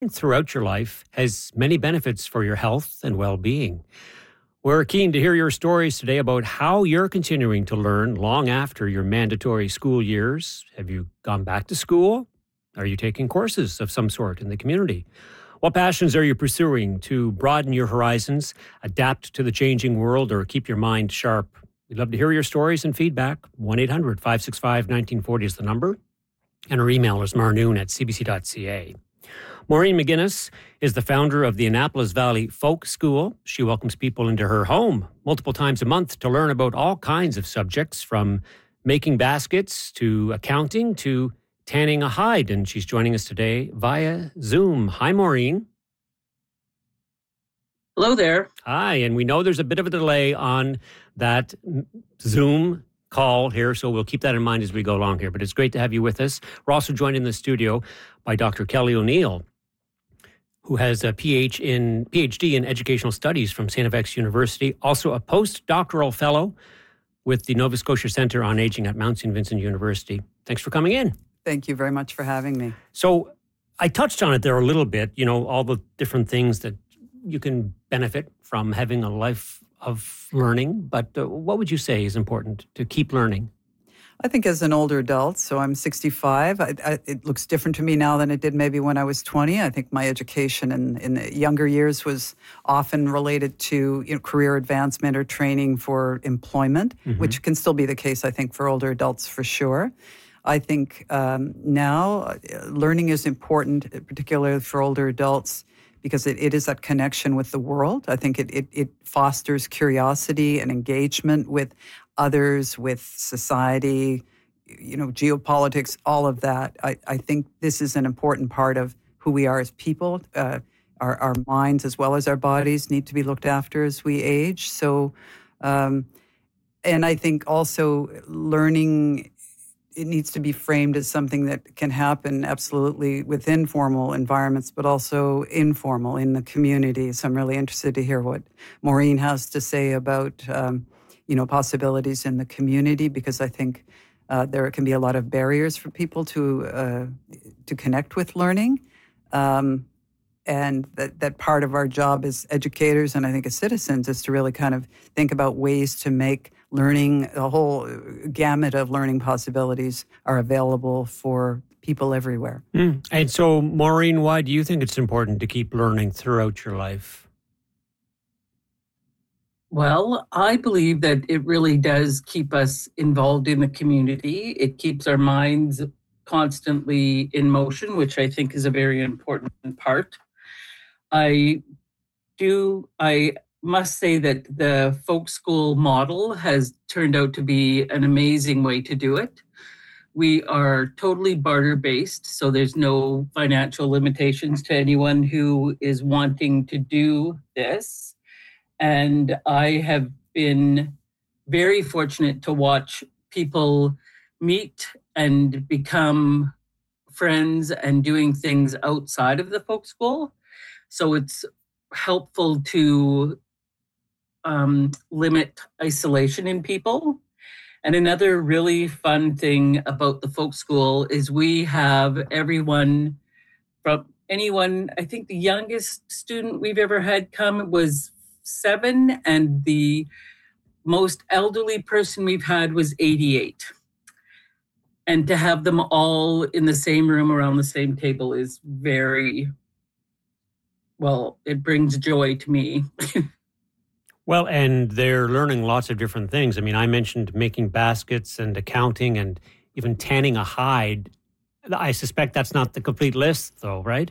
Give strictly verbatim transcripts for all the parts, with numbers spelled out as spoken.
throughout your life has many benefits for your health and well-being. We're keen to hear your stories today about how you're continuing to learn long after your mandatory school years. Have you gone back to school? Are you taking courses of some sort in the community? What passions are you pursuing to broaden your horizons, adapt to the changing world, or keep your mind sharp? We'd love to hear your stories and feedback. one eight hundred five six five one nine four zero is the number. And our email is marnoon at c b c dot c a. Maureen McGuinness is the founder of the Annapolis Valley Folk School. She welcomes people into her home multiple times a month to learn about all kinds of subjects, from making baskets to accounting to tanning a hide. And she's joining us today via Zoom. Hi, Maureen. Hello there. Hi, and we know there's a bit of a delay on that Zoom call here, so we'll keep that in mind as we go along here. But it's great to have you with us. We're also joined in the studio by Doctor Kelly O'Neill, who has a P H in, PhD in Educational Studies from Saint F X University, also a postdoctoral fellow with the Nova Scotia Centre on Aging at Mount Saint Vincent University. Thanks for coming in. Thank you very much for having me. So I touched on it there a little bit, you know, all the different things that you can benefit from having a life of learning. But uh, what would you say is important to keep learning? I think as an older adult, so I'm sixty-five, I, I, it looks different to me now than it did maybe when I was twenty. I think my education in, in the younger years was often related to, you know, career advancement or training for employment, mm-hmm. which can still be the case, I think, for older adults for sure. I think um, now uh, learning is important, particularly for older adults, because it, it is that connection with the world. I think it, it, it fosters curiosity and engagement with others, with society, you know, geopolitics, all of that. I, I think this is an important part of who we are as people. Uh, our, our minds as well as our bodies need to be looked after as we age. So, um, and I think also learning, it needs to be framed as something that can happen absolutely within formal environments, but also informal in the community. So I'm really interested to hear what Maureen has to say about, um, you know, possibilities in the community, because I think uh, there can be a lot of barriers for people to uh, to connect with learning. Um, and that, that part of our job as educators and I think as citizens is to really kind of think about ways to make learning, the whole gamut of learning possibilities are available for people everywhere. Mm. And so, Maureen, why do you think it's important to keep learning throughout your life? Well, I believe that it really does keep us involved in the community. It keeps our minds constantly in motion, which I think is a very important part. I do, I must say that the folk school model has turned out to be an amazing way to do it. We are totally barter-based, so there's no financial limitations to anyone who is wanting to do this. And I have been very fortunate to watch people meet and become friends and doing things outside of the folk school. So it's helpful to um, limit isolation in people. And another really fun thing about the folk school is we have everyone from anyone, I think the youngest student we've ever had come was seven, and the most elderly person we've had was eighty-eight. And to have them all in the same room around the same table is very, well, it brings joy to me. Well, and they're learning lots of different things. I mean, I mentioned making baskets and accounting and even tanning a hide. I suspect that's not the complete list, though, right?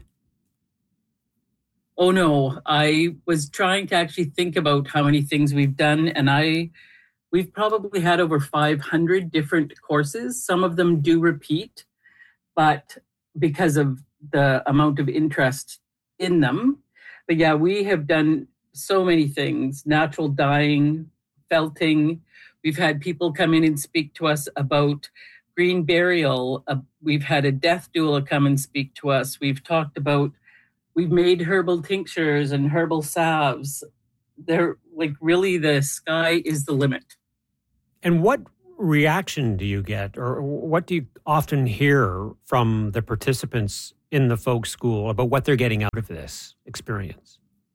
Oh, no. I was trying to actually think about how many things we've done, and I we've probably had over five hundred different courses. Some of them do repeat, but because of the amount of interest in them. But yeah, we have done so many things: natural dyeing, felting. We've had people come in and speak to us about green burial. Uh, we've had a death doula come and speak to us. We've talked about, we've made herbal tinctures and herbal salves. They're like, really, the sky is the limit. And what reaction do you get, or what do you often hear from the participants in the folk school about what they're getting out of this experience?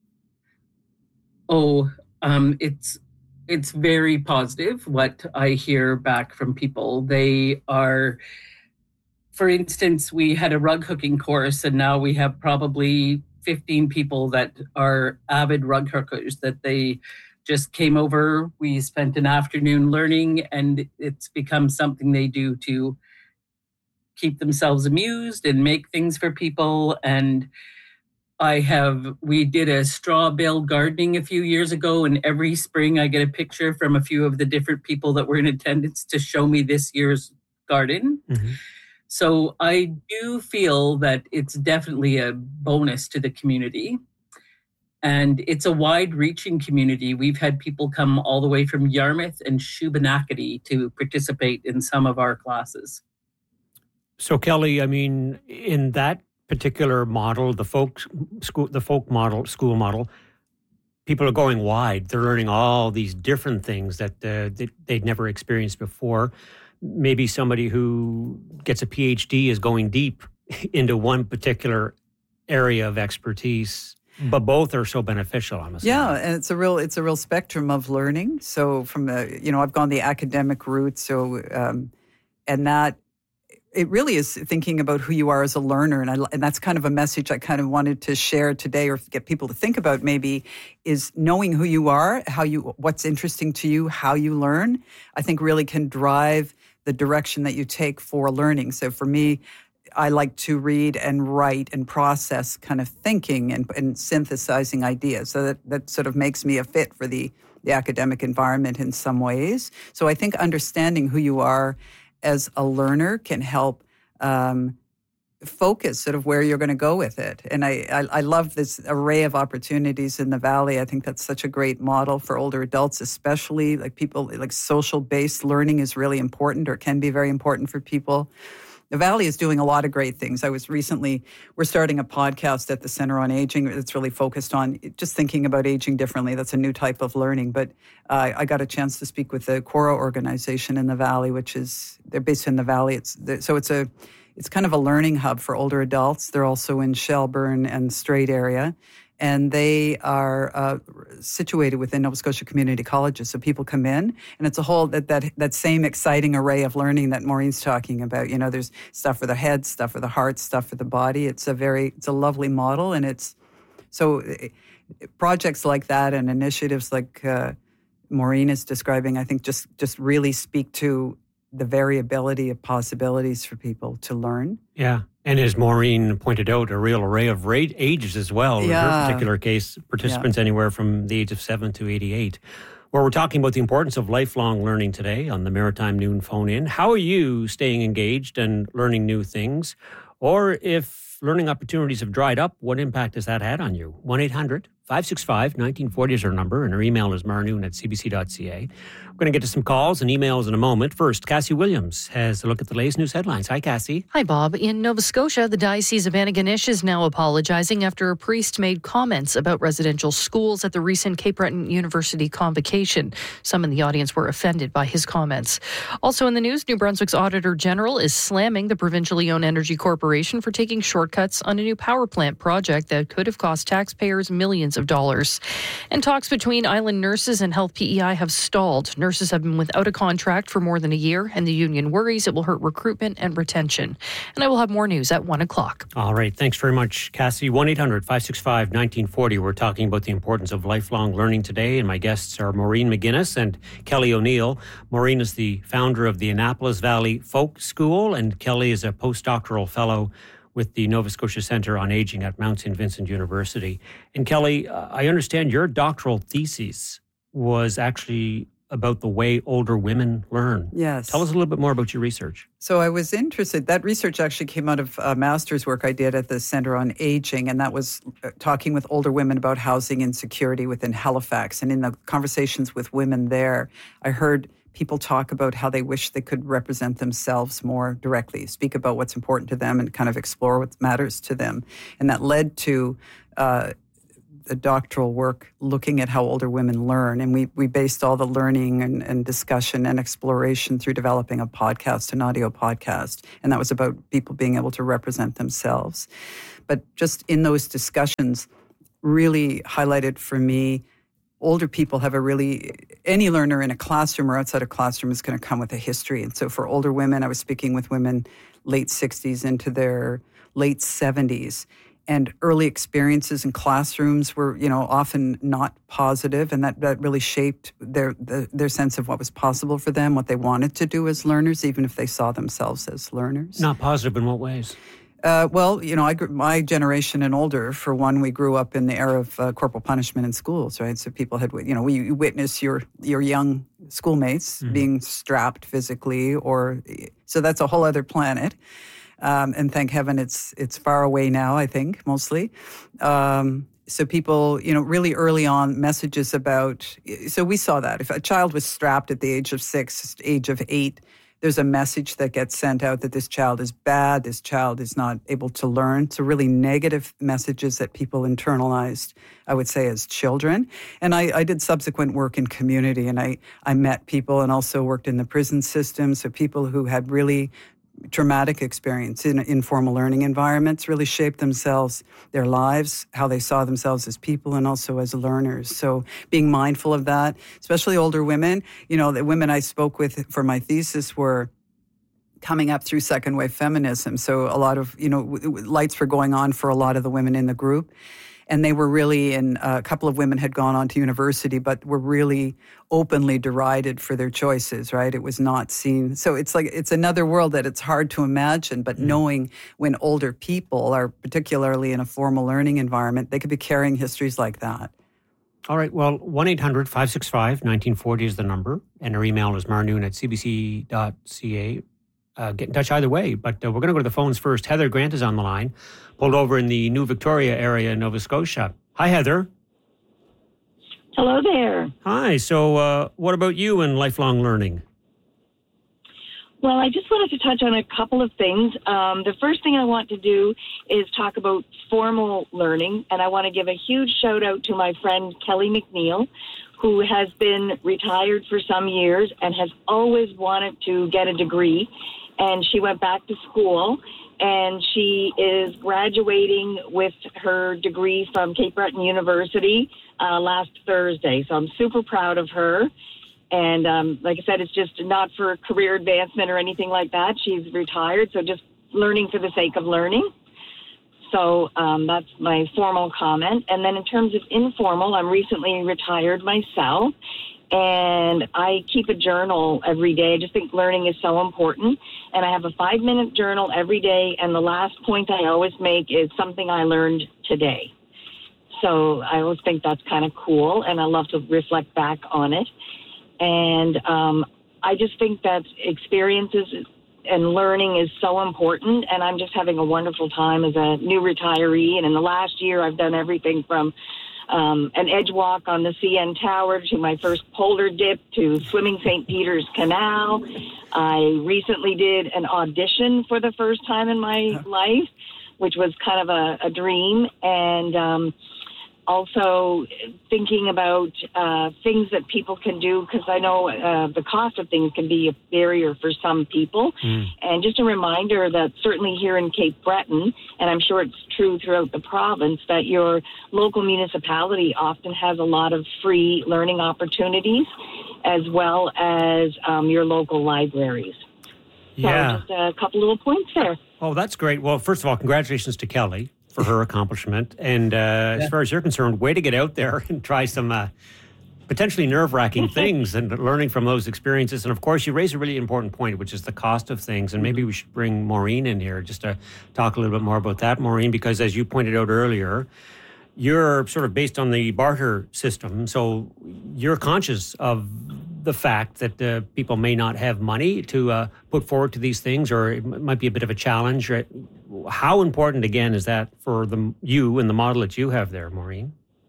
Oh, um, it's it's very positive what I hear back from people. They are, for instance, we had a rug hooking course, and now we have probably fifteen people that are avid rug hookers, that they just came over. We spent an afternoon learning, and it's become something they do to keep themselves amused and make things for people. And I have, we did a straw bale gardening a few years ago, and every spring I get a picture from a few of the different people that were in attendance to show me this year's garden. Mm-hmm. So I do feel that it's definitely a bonus to the community. And it's a wide-reaching community. We've had people come all the way from Yarmouth and Shubenacadie to participate in some of our classes. So Kelly, I mean, in that particular model, the folk school, the folk model, school model, people are going wide. They're learning all these different things that, uh, that they'd never experienced before. Maybe somebody who gets a P H D is going deep into one particular area of expertise, but both are so beneficial, I'm assuming. Yeah, and it's a real it's a real spectrum of learning. So from the, you know, I've gone the academic route, so um, and that it really is thinking about who you are as a learner, and I, and that's kind of a message I kind of wanted to share today, or get people to think about maybe, is knowing who you are, how you, what's interesting to you, how you learn, I think really can drive the direction that you take for learning. So for me, I like to read and write and process kind of thinking and, and synthesizing ideas. So that, that sort of makes me a fit for the, the academic environment in some ways. So I think understanding who you are as a learner can help um, focus sort of where you're going to go with it. And I, I, I love this array of opportunities in the Valley. I think that's such a great model for older adults, especially like people, like social-based learning is really important, or can be very important for people. The Valley is doing a lot of great things. I was recently, we're starting a podcast at the Center on Aging that's really focused on just thinking about aging differently. That's a new type of learning. But uh, I got a chance to speak with the Cora organization in the Valley, which is, they're based in the Valley. It's so it's a, it's kind of a learning hub for older adults. They're also in Shelburne and Strait area. And they are uh, situated within Nova Scotia community colleges. So people come in, and it's a whole, that, that that same exciting array of learning that Maureen's talking about. You know, there's stuff for the head, stuff for the heart, stuff for the body. It's a very, it's a lovely model. And it's, so it, projects like that and initiatives like uh, Maureen is describing, I think just, just really speak to the variability of possibilities for people to learn. Yeah. And as Maureen pointed out, a real array of rate ages as well. Yeah. In her particular case, participants yeah. anywhere from the age of seven to eighty-eight. Well, we're talking about the importance of lifelong learning today on the Maritime Noon phone-in. How are you staying engaged and learning new things? Or if learning opportunities have dried up, what impact has that had on you? one eight hundred five six five one nine four zero is our number, and our email is marnoon at c b c dot c a. We're going to get to some calls and emails in a moment. First, Cassie Williams has a look at the latest news headlines. Hi, Cassie. Hi, Bob. In Nova Scotia, the Diocese of Antigonish is now apologizing after a priest made comments about residential schools at the recent Cape Breton University convocation. Some in the audience were offended by his comments. Also in the news, New Brunswick's Auditor General is slamming the provincially owned Energy Corporation for taking shortcuts on a new power plant project that could have cost taxpayers millions of dollars. And talks between island nurses and Health P E I have stalled. Nurses have been without a contract for more than a year, and the union worries it will hurt recruitment and retention. And I will have more news at one o'clock. All right. Thanks very much, Cassie. one eight hundred five six five one nine four zero. We're talking about the importance of lifelong learning today, and my guests are Maureen McGuinness and Kelly O'Neill. Maureen is the founder of the Annapolis Valley Folk School, and Kelly is a postdoctoral fellow with the Nova Scotia Centre on Aging at Mount Saint Vincent University. And Kelly, uh, I understand your doctoral thesis was actually about the way older women learn. Yes. Tell us a little bit more about your research. So I was interested, that research actually came out of a master's work I did at the Centre on Aging, and that was talking with older women about housing insecurity within Halifax. And in the conversations with women there, I heard people talk about how they wish they could represent themselves more directly, speak about what's important to them and kind of explore what matters to them. And that led to uh, a doctoral work looking at how older women learn. And we, we based all the learning and, and discussion and exploration through developing a podcast, an audio podcast. And that was about people being able to represent themselves. But just in those discussions, really highlighted for me, older people have a really, any learner in a classroom or outside a classroom is going to come with a history. And so for older women, I was speaking with women late sixties into their late seventies. And early experiences in classrooms were, you know, often not positive, and that, that really shaped their the, their sense of what was possible for them, what they wanted to do as learners, even if they saw themselves as learners. Not positive in what ways? Uh, well, you know, I grew, my generation and older, for one, we grew up in the era of uh, corporal punishment in schools, right? So people had, you know, we you witness your your young schoolmates mm-hmm. being strapped physically, or so that's a whole other planet. Um, and thank heaven it's it's far away now, I think, mostly. Um, so people, you know, really early on messages about, so we saw that. If a child was strapped at the age of six, age of eight, there's a message that gets sent out that this child is bad, this child is not able to learn. So really negative messages that people internalized, I would say, as children. And I, I did subsequent work in community, and I, I met people and also worked in the prison system. So people who had really traumatic experience in informal learning environments really shaped themselves, their lives, how they saw themselves as people and also as learners. So being mindful of that, especially older women, you know, the women I spoke with for my thesis were coming up through second wave feminism. So a lot of, you know, lights were going on for a lot of the women in the group. And they were really, and a couple of women had gone on to university, but were really openly derided for their choices, right? It was not seen. So it's like, it's another world that it's hard to imagine, but mm. knowing when older people are particularly in a formal learning environment, they could be carrying histories like that. All right. Well, one eight hundred five six five nineteen forty is the number, and our email is marnoon at c b c dot c a. Uh, get in touch either way, but uh, we're going to go to the phones first. Heather Grant is on the line, pulled over in the New Victoria area in Nova Scotia. Hi, Heather. Hello there. Hi. So uh, what about you and lifelong learning? Well, I just wanted to touch on a couple of things. Um, the first thing I want to do is talk about formal learning, and I want to give a huge shout out to my friend Kelly McNeil, who has been retired for some years and has always wanted to get a degree. And she went back to school, and she is graduating with her degree from Cape Breton University uh, last Thursday. So I'm super proud of her. And um, like I said, it's just not for career advancement or anything like that. She's retired, so just learning for the sake of learning. So um, that's my formal comment. And then in terms of informal, I'm recently retired myself, and I keep a journal every day. I just think learning is so important. And I have a five-minute journal every day, and the last point I always make is something I learned today. So I always think that's kind of cool, and I love to reflect back on it. And um, I just think that experiences and learning is so important, and I'm just having a wonderful time as a new retiree. And in the last year, I've done everything from um, an edge walk on the C N Tower to my first polar dip to swimming Saint Peter's Canal. I recently did an audition for the first time in my life, which was kind of a, a dream, and um, also thinking about uh, things that people can do, because I know uh, the cost of things can be a barrier for some people. Mm. And just a reminder that certainly here in Cape Breton, and I'm sure it's true throughout the province, that your local municipality often has a lot of free learning opportunities, as well as um, your local libraries. Yeah. So just a couple little points there. Oh, that's great. Well, first of all, congratulations to Kelly for her accomplishment. And uh, yeah. as far as you're concerned, way to get out there and try some uh, potentially nerve-wracking things and learning from those experiences. And of course, you raise a really important point, which is the cost of things. And maybe we should bring Maureen in here just to talk a little bit more about that, Maureen, because as you pointed out earlier, you're sort of based on the barter system. So you're conscious of the fact that uh, people may not have money to uh, put forward to these things, or it might be a bit of a challenge. Right? How important, again, is that for the, you and the model that you have there, Maureen?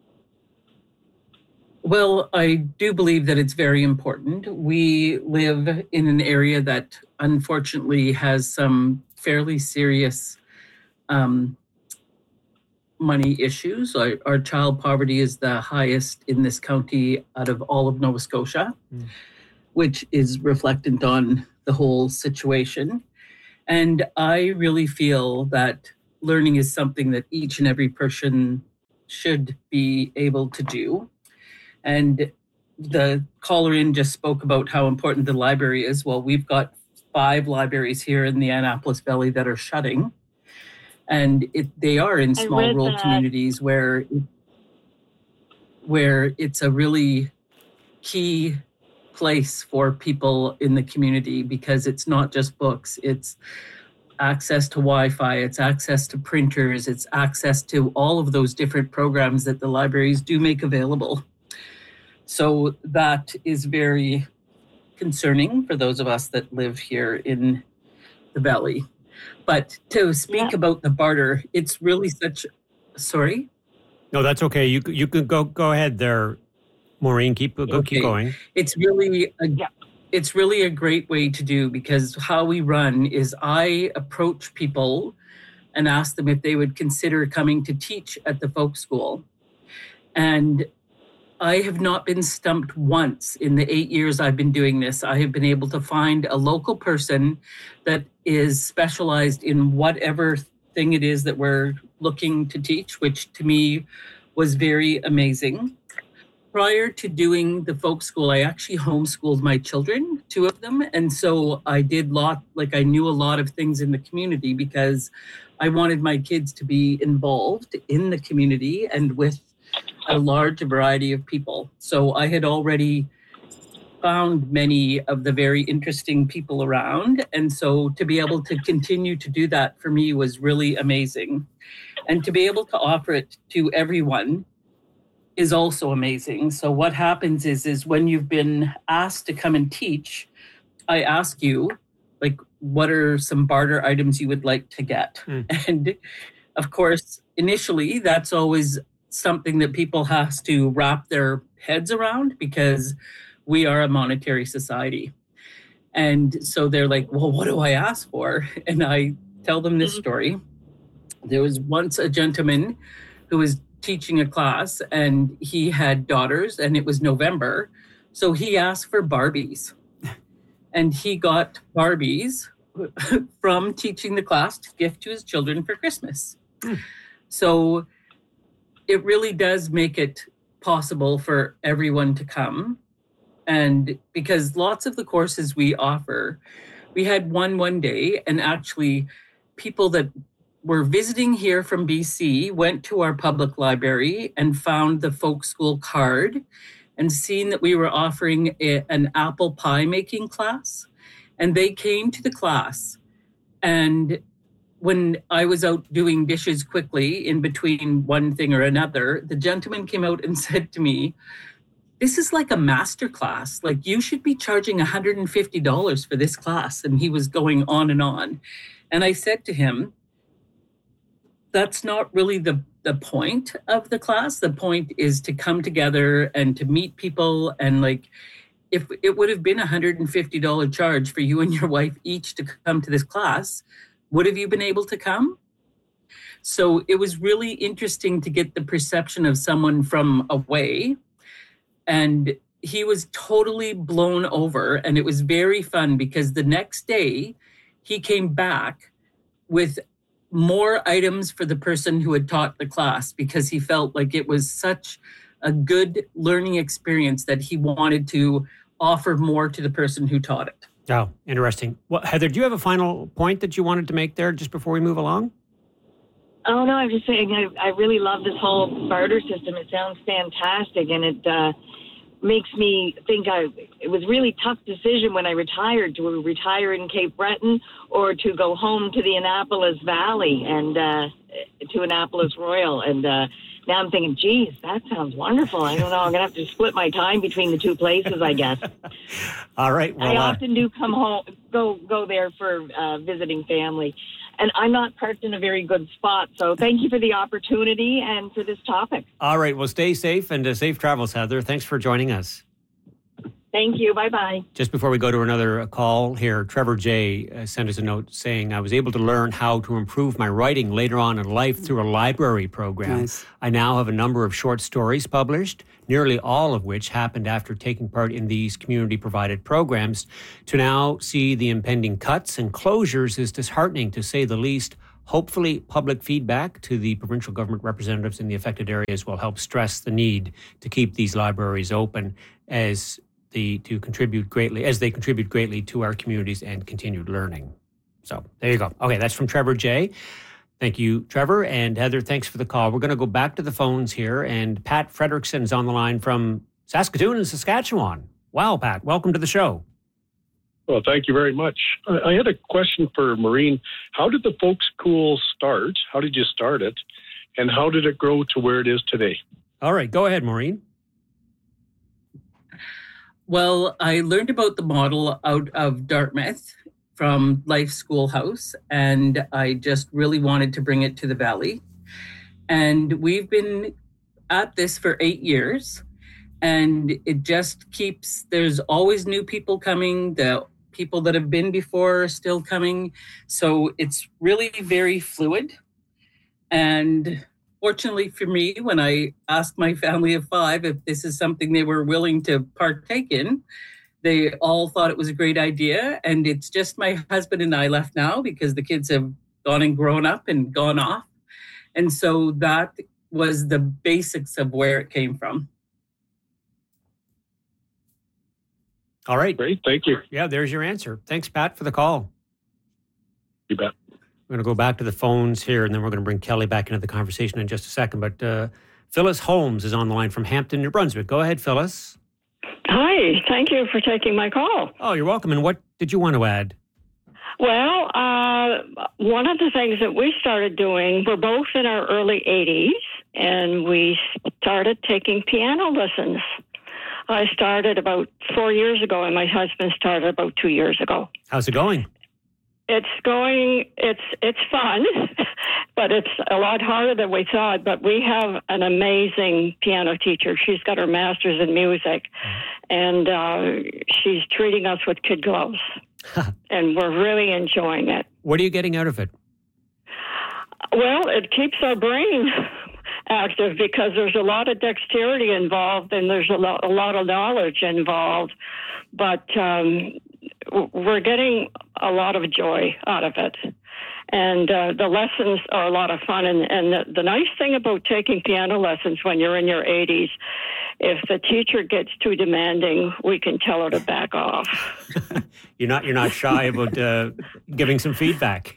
Well, I do believe that it's very important. We live in an area that unfortunately has some fairly serious um, money issues. Our, our child poverty is the highest in this county out of all of Nova Scotia, mm. which is reflectant on the whole situation. And I really feel that learning is something that each and every person should be able to do. And the caller in just spoke about how important the library is. Well, we've got five libraries here in the Annapolis Valley that are shutting. And it, they are in small rural that. communities where, where it's a really key place for people in the community, because it's not just books, it's access to Wi-Fi, it's access to printers, it's access to all of those different programs that the libraries do make available. So that is very concerning for those of us that live here in the Valley. But to speak yeah. about the barter, it's really such, sorry? No, that's okay. You you can go go ahead there, Maureen. Keep go okay. keep going. It's really a, yeah. it's really a great way to do, because how we run is I approach people and ask them if they would consider coming to teach at the folk school. And I have not been stumped once in the eight years I've been doing this. I have been able to find a local person that is specialized in whatever thing it is that we're looking to teach, which to me was very amazing. Prior to doing the folk school, I actually homeschooled my children, two of them. And so I did lot, like I knew a lot of things in the community, because I wanted my kids to be involved in the community and with a large variety of people. So I had already found many of the very interesting people around. And so to be able to continue to do that for me was really amazing. And to be able to offer it to everyone is also amazing. So what happens is, is when you've been asked to come and teach, I ask you, like, what are some barter items you would like to get? Mm. And of course, initially, that's always something that people have to wrap their heads around, because we are a monetary society. And so they're like, well, what do I ask for? And I tell them this story. There was once a gentleman who was teaching a class, and he had daughters, and it was November. So he asked for Barbies. And he got Barbies from teaching the class to gift to his children for Christmas. Mm. So it really does make it possible for everyone to come. And because lots of the courses we offer, we had one one day, and actually people that were visiting here from B C went to our public library and found the folk school card and seen that we were offering a, an apple pie making class. And they came to the class, and when I was out doing dishes quickly in between one thing or another, the gentleman came out and said to me, this is like a master class. Like, you should be charging one hundred fifty dollars for this class. And he was going on and on. And I said to him, that's not really the, the point of the class. The point is to come together and to meet people. And like, if it would have been a one hundred fifty dollars charge for you and your wife each to come to this class, would have you been able to come? So it was really interesting to get the perception of someone from away. And he was totally blown over. And it was very fun, because the next day he came back with more items for the person who had taught the class, because he felt like it was such a good learning experience that he wanted to offer more to the person who taught it. Oh, interesting. Well, Heather, do you have a final point that you wanted to make there just before we move along? Oh, no, I'm just saying I, I really love this whole barter system. It sounds fantastic, and it uh, makes me think I it was a really tough decision when I retired, to retire in Cape Breton or to go home to the Annapolis Valley and uh, to Annapolis Royal. And uh, now I'm thinking, geez, that sounds wonderful. I don't know. I'm going to have to split my time between the two places, I guess. All right. Well, I uh, often do come home, go go there for uh, visiting family. And I'm not parked in a very good spot. So thank you for the opportunity and for this topic. All right. Well, stay safe and uh, safe travels, Heather. Thanks for joining us. Thank you. Bye-bye. Just before we go to another call here, Trevor J. Uh, sent us a note saying, I was able to learn how to improve my writing later on in life through a library program. Nice. I now have a number of short stories published, nearly all of which happened after taking part in these community-provided programs. To now see the impending cuts and closures is disheartening, to say the least. Hopefully, public feedback to the provincial government representatives in the affected areas will help stress the need to keep these libraries open as the to contribute greatly as they contribute greatly to our communities and continued learning. So there you go. Okay, that's from Trevor J. Thank you, Trevor. And Heather, thanks for the call. We're going to go back to the phones here, and Pat Fredrickson is on the line from Saskatoon and Saskatchewan. Wow, Pat, welcome to the show. Well, thank you very much. I had a question for Maureen. How did the folk school start? How did you start it? And how did it grow to where it is today? All right, go ahead, Maureen. Well, I learned about the model out of Dartmouth from Life Schoolhouse, and I just really wanted to bring it to the Valley. And we've been at this for eight years, and it just keeps, there's always new people coming. The people that have been before are still coming. So it's really very fluid. And fortunately for me, when I asked my family of five if this is something they were willing to partake in, they all thought it was a great idea. And it's just my husband and I left now because the kids have gone and grown up and gone off. And so that was the basics of where it came from. All right. Great. Thank you. Yeah, there's your answer. Thanks, Pat, for the call. You bet. We're going to go back to the phones here, and then we're going to bring Kelly back into the conversation in just a second. But uh, Phyllis Holmes is on the line from Hampton, New Brunswick. Go ahead, Phyllis. Hi. Thank you for taking my call. Oh, you're welcome. And what did you want to add? Well, uh, one of the things that we started doing, we're both in our early eighties, and we started taking piano lessons. I started about four years ago, and my husband started about two years ago. How's it going? It's going, it's it's fun, but it's a lot harder than we thought. But we have an amazing piano teacher. She's got her master's in music, and uh, she's treating us with kid gloves. And we're really enjoying it. What are you getting out of it? Well, it keeps our brain active because there's a lot of dexterity involved and there's a lot, a lot of knowledge involved. But um, we're getting a lot of joy out of it. And uh, the lessons are a lot of fun. And, and the, the nice thing about taking piano lessons when you're in your eighties, if the teacher gets too demanding, we can tell her to back off. you're not you're not shy about uh, giving some feedback.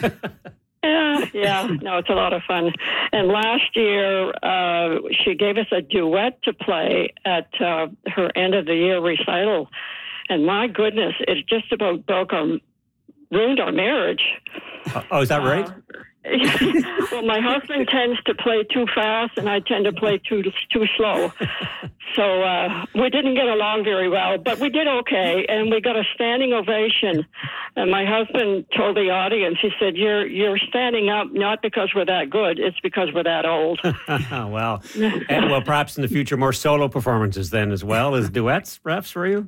Yeah, yeah. No, it's a lot of fun. And last year, uh, she gave us a duet to play at uh, her end of the year recital. And my goodness, it just about broke our, ruined our marriage. Oh, is that right? Uh, well, my husband tends to play too fast, and I tend to play too too slow. So uh, we didn't get along very well, but we did okay, and we got a standing ovation. And my husband told the audience, he said, "You're you're standing up not because we're that good; it's because we're that old." Well, and, well, perhaps in the future, more solo performances then as well as duets, perhaps for you.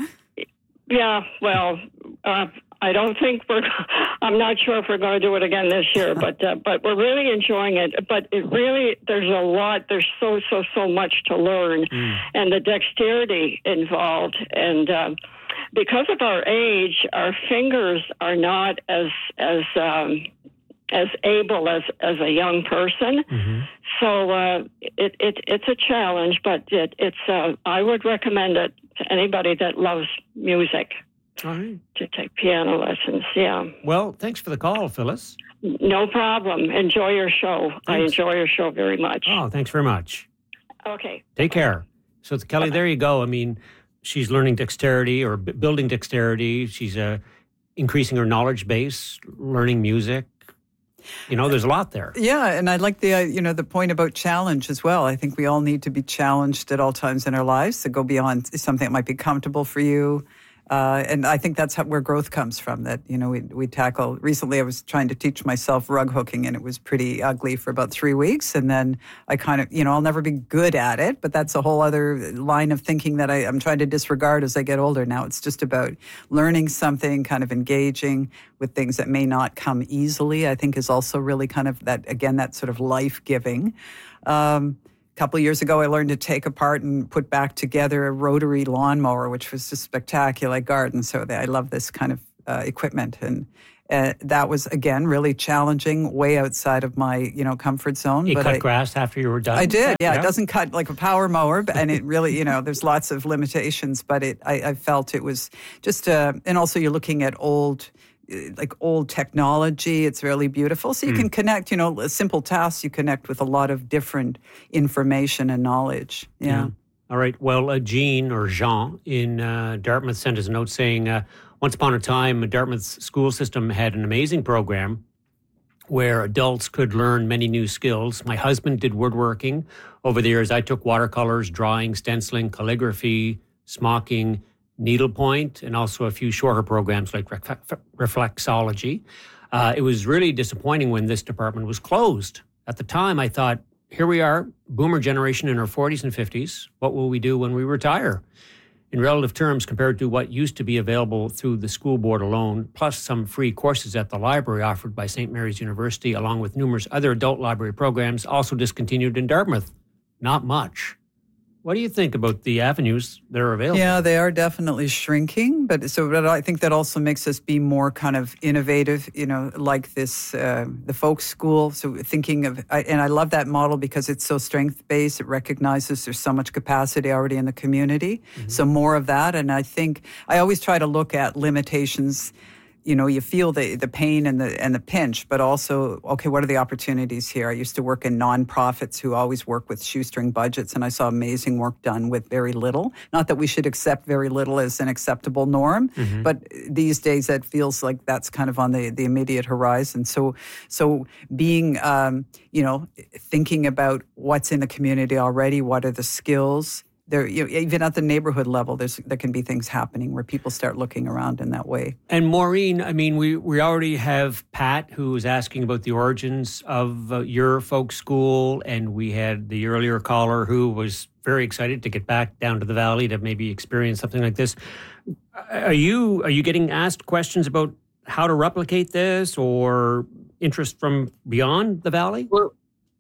Yeah, well, uh, I don't think we're. I'm not sure if we're going to do it again this year, but uh, but we're really enjoying it. But it really, there's a lot. There's so so so much to learn, mm. and the dexterity involved, and um, because of our age, our fingers are not as as um, as able as as a young person. Mm-hmm. So uh, it, it it's a challenge, but it, it's. Uh, I would recommend it to anybody that loves music. All right. To take piano lessons, yeah. Well, thanks for the call, Phyllis. No problem. Enjoy your show. Thanks. I enjoy your show very much. Oh, thanks very much. Okay. Take care. So, it's Kelly, there you go. I mean, she's learning dexterity or b- building dexterity. She's uh, increasing her knowledge base, learning music. You know, there's a lot there. Yeah, and I like the uh, you know the point about challenge as well. I think we all need to be challenged at all times in our lives to go beyond something that might be comfortable for you. Uh, and I think that's how, where growth comes from, that, you know, we, we tackle. Recently I was trying to teach myself rug hooking, and it was pretty ugly for about three weeks. And then I kind of, you know, I'll never be good at it, but that's a whole other line of thinking that I, I'm trying to disregard as I get older. Now it's just about learning something, kind of engaging with things that may not come easily, I think is also really kind of that, again, that sort of life-giving. Um, A couple of years ago, I learned to take apart and put back together a rotary lawnmower, which was just spectacular garden. So I love this kind of uh, equipment. And uh, that was, again, really challenging, way outside of my, you know, comfort zone. You but cut I, grass after you were done? I did, yeah. yeah. It doesn't cut like a power mower, and it really, you know, there's lots of limitations. But it, I, I felt it was just, uh, and also you're looking at old, like old technology. It's really beautiful. So you mm. can connect, you know, simple tasks, you connect with a lot of different information and knowledge. Yeah. yeah. All right. Well, uh, Jean or Jean in uh, Dartmouth sent us a note saying, uh, once upon a time, Dartmouth's school system had an amazing program where adults could learn many new skills. My husband did woodworking. Over the years, I took watercolors, drawing, stenciling, calligraphy, smocking, needlepoint, and also a few shorter programs like reflexology. Uh, it was really disappointing when this department was closed. At the time, I thought, here we are, boomer generation in our forties and fifties. What will we do when we retire? In relative terms, compared to what used to be available through the school board alone, plus some free courses at the library offered by Saint Mary's University, along with numerous other adult library programs also discontinued in Dartmouth. Not much. What do you think about the avenues that are available? Yeah, they are definitely shrinking, but so but I think that also makes us be more kind of innovative, you know, like this, uh, the folk school. So thinking of, I, and I love that model because it's so strength-based. It recognizes there's so much capacity already in the community. Mm-hmm. So more of that. And I think I always try to look at limitations. You know, you feel the, the pain and the and the pinch, but also, okay, what are the opportunities here? I used to work in nonprofits who always work with shoestring budgets, and I saw amazing work done with very little. Not that we should accept very little as an acceptable norm, mm-hmm. but these days that feels like that's kind of on the, the immediate horizon. So, so being, um, you know, thinking about what's in the community already, what are the skills. There, you know, even at the neighborhood level, there's there can be things happening where people start looking around in that way. And Maureen, I mean, we, we already have Pat who was asking about the origins of uh, your folk school, and we had the earlier caller who was very excited to get back down to the valley to maybe experience something like this. Are you are you getting asked questions about how to replicate this, or interest from beyond the valley? Well,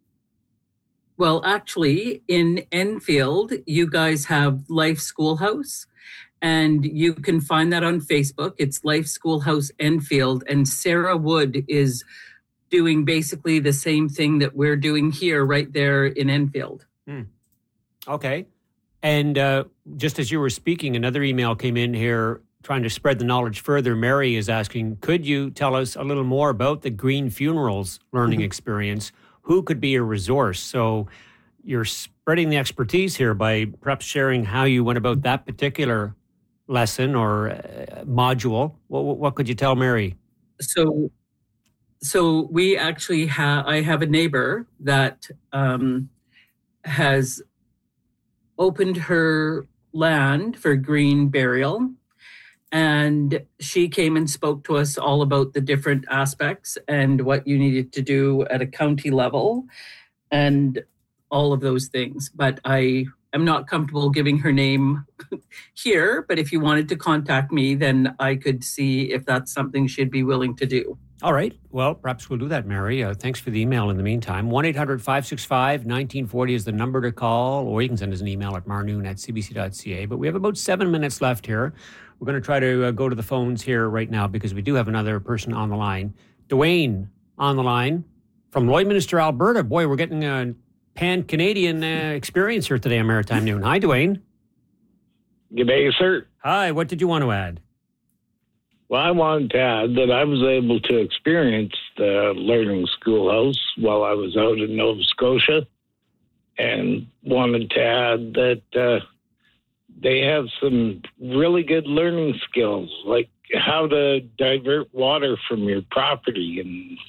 Well, actually, in Enfield, you guys have Life Schoolhouse, and you can find that on Facebook. It's Life Schoolhouse Enfield, and Sarah Wood is doing basically the same thing that we're doing here right there in Enfield. Hmm. Okay. And uh, just as you were speaking, another email came in here trying to spread the knowledge further. Mary is asking, could you tell us a little more about the Green Funerals learning mm-hmm. experience? Who could be a resource? So you're spreading the expertise here by perhaps sharing how you went about that particular lesson or uh, module. What, what could you tell Mary? So, so we actually have, I have a neighbor that um, has opened her land for green burial. And she came and spoke to us all about the different aspects and what you needed to do at a county level and all of those things. But I am not comfortable giving her name here. But if you wanted to contact me, then I could see if that's something she'd be willing to do. All right. Well, perhaps we'll do that, Mary. Uh, thanks for the email in the meantime. one eight hundred five six five one nine four zero is the number to call, or you can send us an email at marnoon at c b c dot c a. But we have about seven minutes left here. We're going to try to uh, go to the phones here right now because we do have another person on the line. Dwayne on the line from Lloydminster, Alberta. Boy, we're getting a pan-Canadian uh, experience here today on Maritime Noon. Hi, Dwayne. Good day, sir. Hi. What did you want to add? Well, I wanted to add that I was able to experience the Learning Schoolhouse while I was out in Nova Scotia, and wanted to add that uh, they have some really good learning skills, like how to divert water from your property. And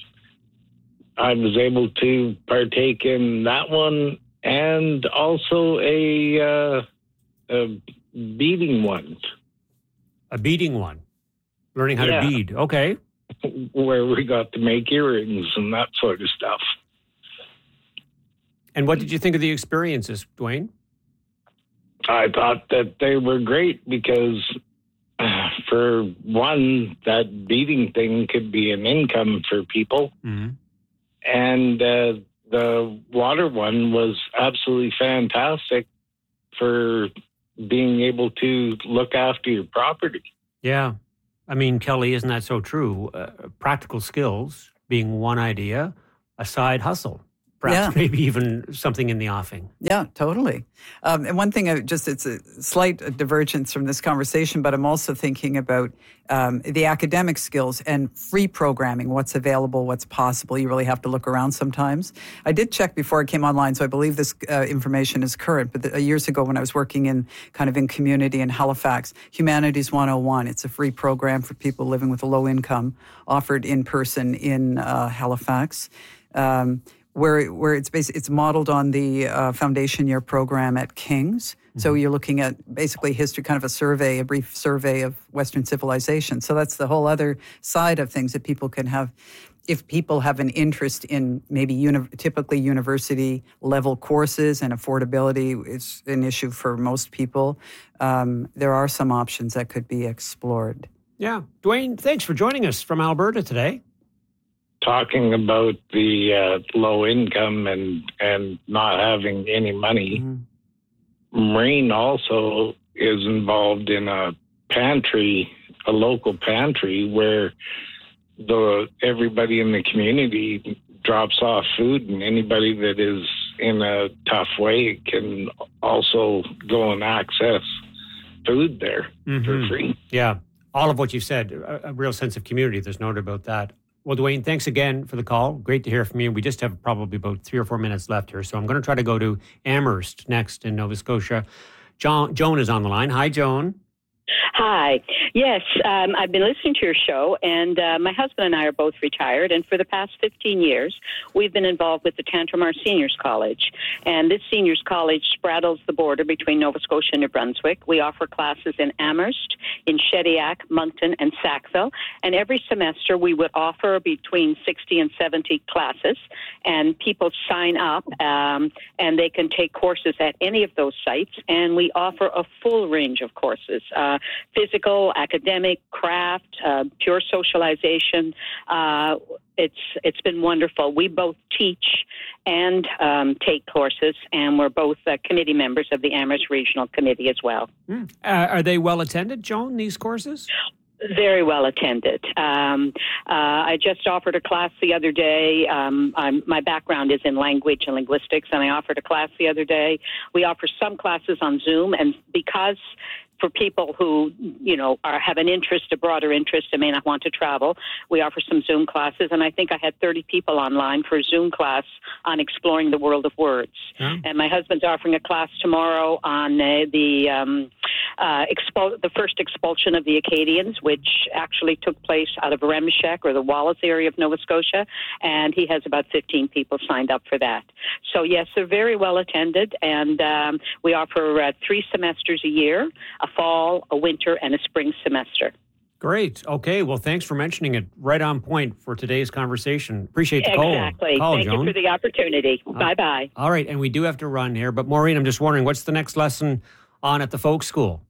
I was able to partake in that one, and also a, uh, a beading one. A beading one. Learning how Yeah. to bead. Okay. where we got to make earrings and that sort of stuff. And what did you think of the experiences, Dwayne? I thought that they were great because, uh, for one, that beading thing could be an income for people. Mm-hmm. And uh, the water one was absolutely fantastic for being able to look after your property. Yeah. I mean, Kelly, isn't that so true? Uh, practical skills being one idea, a side hustle. Perhaps Yeah. maybe even something in the offing. Yeah, totally. Um, and one thing, I just it's a slight divergence from this conversation, but I'm also thinking about um, the academic skills and free programming, what's available, what's possible. You really have to look around sometimes. I did check before I came online, so I believe this uh, information is current. But the, uh, years ago when I was working in kind of in community in Halifax, Humanities one oh one, it's a free program for people living with a low income, offered in person in uh, Halifax. Um, where where it's basi- it's modeled on the uh, foundation year program at King's. Mm-hmm. So you're looking at basically history, kind of a survey, a brief survey of Western civilization. So that's the whole other side of things that people can have. If people have an interest in maybe uni- typically university level courses, and affordability is an issue for most people, um, there are some options that could be explored. Yeah. Dwayne, thanks for joining us from Alberta today. Talking about the uh, low income and, and not having any money, mm-hmm. Maureen also is involved in a pantry, a local pantry where the everybody in the community drops off food, and anybody that is in a tough way can also go and access food there mm-hmm. for free. Yeah. All of what you said, a, a real sense of community. There's no doubt about that. Well, Dwayne, thanks again for the call. Great to hear from you. We just have probably about three or four minutes left here. So I'm going to try to go to Amherst next in Nova Scotia. John, Joan is on the line. Hi, Joan. Hi. Yes, um, I've been listening to your show, and uh, my husband and I are both retired, and for the past fifteen years, we've been involved with the Tantramar Seniors College. And this Seniors College straddles the border between Nova Scotia and New Brunswick. We offer classes in Amherst, in Shediac, Moncton, and Sackville, and every semester we would offer between sixty and seventy classes, and people sign up, um, and they can take courses at any of those sites, and we offer a full range of courses. Uh, physical, academic, craft, uh, pure socialization. Uh, it's it's been wonderful. We both teach and um, take courses, and we're both uh, committee members of the Amherst Regional Committee as well. Mm. Uh, are they well attended, Joan, these courses? Very well attended. Um, uh, I just offered a class the other day. Um, I'm, my background is in language and linguistics, and I offered a class the other day. We offer some classes on Zoom, and because for people who, you know, are, have an interest, a broader interest, and may not want to travel, we offer some Zoom classes. And I think I had thirty people online for a Zoom class on exploring the world of words. Oh. And my husband's offering a class tomorrow on uh, the um, uh, expul- the first expulsion of the Acadians, which actually took place out of Remscheck or the Wallace area of Nova Scotia. And he has about fifteen people signed up for that. So, yes, they're very well attended. And um, we offer uh, three semesters a year, a fall, a winter, and a spring semester. Great. Okay. Well, thanks for mentioning it. Right on point for today's conversation. Appreciate the call. Exactly. Call, Thank Joan. you for the opportunity. Uh, Bye-bye. All right. And we do have to run here. But Maureen, I'm just wondering, what's the next lesson on at the folk school?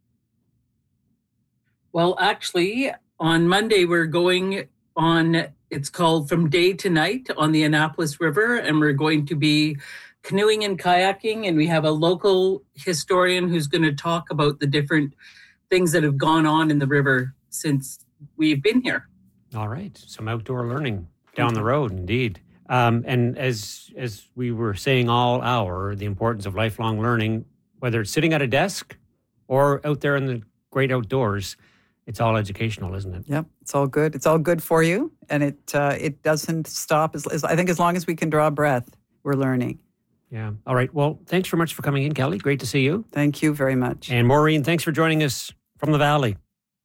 Well, actually, on Monday, we're going on, it's called From Day to Night on the Annapolis River, and we're going to be canoeing and kayaking, and we have a local historian who's going to talk about the different things that have gone on in the river since we've been here. All right. Some outdoor learning down the road, indeed. Um, and as as we were saying all hour, the importance of lifelong learning, whether it's sitting at a desk or out there in the great outdoors, it's all educational, isn't it? Yep, it's all good. It's all good for you, and it uh, it doesn't stop. As, as I think as long as we can draw breath, we're learning. Yeah. All right. Well, thanks very much for coming in, Kelly. Great to see you. Thank you very much. And Maureen, thanks for joining us from the Valley.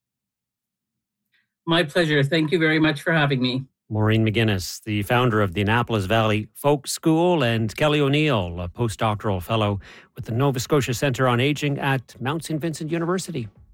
My pleasure. Thank you very much for having me. Maureen McGuinness, the founder of the Annapolis Valley Folk School, and Kelly O'Neill, a postdoctoral fellow with the Nova Scotia Centre on Aging at Mount Saint Vincent University.